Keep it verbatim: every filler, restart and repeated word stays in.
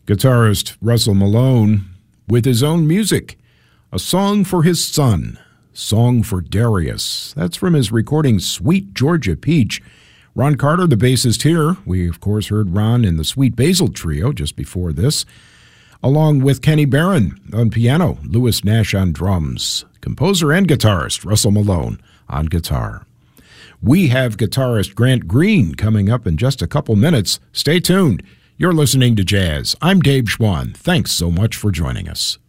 Guitarist Russell Malone with his own music, a song for his son, Song for Darius. That's from his recording Sweet Georgia Peach. Ron Carter, the bassist here. We, of course, heard Ron in the Sweet Basil Trio just before this, along with Kenny Barron on piano, Lewis Nash on drums, composer and guitarist Russell Malone on guitar. We have guitarist Grant Green coming up in just a couple minutes. Stay tuned. You're listening to Jazz. I'm Dave Schwann. Thanks so much for joining us.